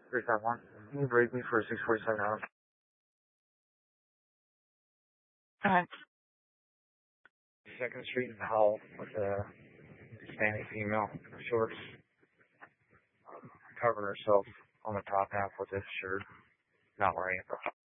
351. Can you break me for 647 hours? Alright. 2nd Street in Howell with a Hispanic female, shorts, covering herself on the top half with this shirt, not wearing it.